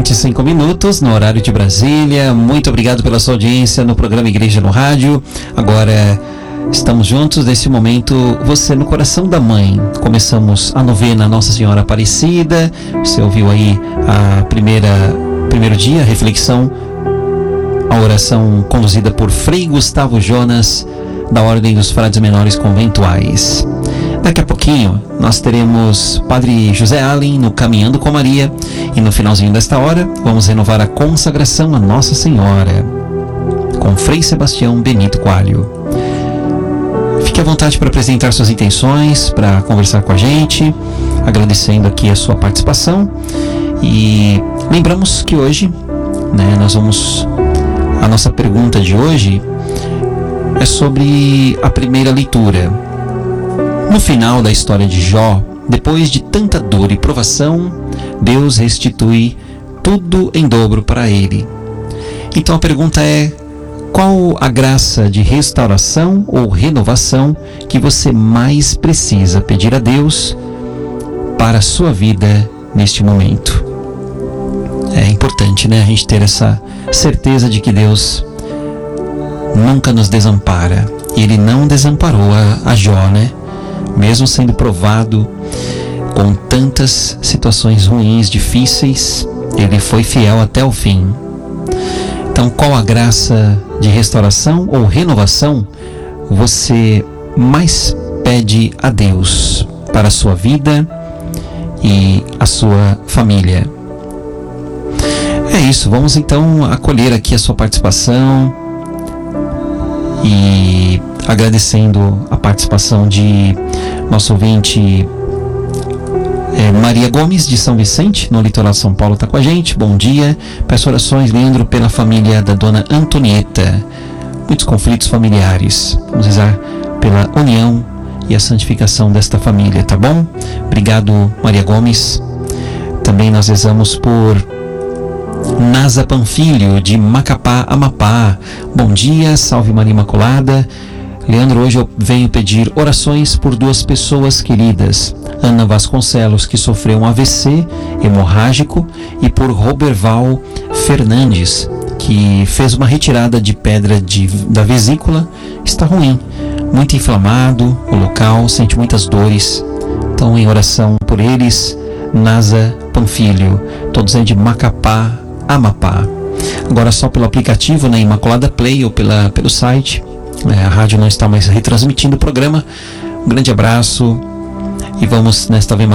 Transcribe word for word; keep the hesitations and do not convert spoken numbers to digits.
vinte e cinco minutos no horário de Brasília. Muito obrigado pela sua audiência no programa Igreja no Rádio. Agora estamos juntos nesse momento, você no coração da mãe. Começamos a novena Nossa Senhora Aparecida. Você ouviu aí a primeira primeiro dia, a reflexão, a oração conduzida por Frei Gustavo Jonas, da Ordem dos Frades Menores Conventuais. Daqui a pouquinho nós teremos Padre José Allen no Caminhando com Maria, e no finalzinho desta hora vamos renovar a consagração a Nossa Senhora com Frei Sebastião Benito Coalho. Fique à vontade para apresentar suas intenções, para conversar com a gente, agradecendo aqui a sua participação. E lembramos que hoje, né, nós vamos, a nossa pergunta de hoje é sobre a primeira leitura. No final da história de Jó, depois de tanta dor e provação, Deus restitui tudo em dobro para ele. Então a pergunta é: qual a graça de restauração ou renovação que você mais precisa pedir a Deus para a sua vida neste momento? É importante, né, a gente ter essa certeza de que Deus nunca nos desampara. E Ele não desamparou a, a Jó, né? Mesmo sendo provado com tantas situações ruins, difíceis, ele foi fiel até o fim. Então, qual a graça de restauração ou renovação você mais pede a Deus para a sua vida e a sua família? É isso, vamos então acolher aqui a sua participação e agradecendo a participação de nosso ouvinte é, Maria Gomes, de São Vicente, no litoral de São Paulo, está com a gente. Bom dia. Peço orações, Leandro, pela família da dona Antonieta. Muitos conflitos familiares. Vamos rezar pela união e a santificação desta família, tá bom? Obrigado, Maria Gomes. Também nós rezamos por Nasa Panfilho, de Macapá, Amapá. Bom dia, salve Maria Imaculada. Leandro, hoje eu venho pedir orações por duas pessoas queridas. Ana Vasconcelos, que sofreu um A V C hemorrágico, e por Roberval Fernandes, que fez uma retirada de pedra de, da vesícula. Está ruim, muito inflamado o local, sente muitas dores. Então, em oração por eles, Nasa Panfilho, todos aí de Macapá, Amapá. Agora só pelo aplicativo, né, Imaculada Play, ou pela, pelo site. É, a rádio não está mais retransmitindo o programa. Um grande abraço e vamos nesta Ave Maria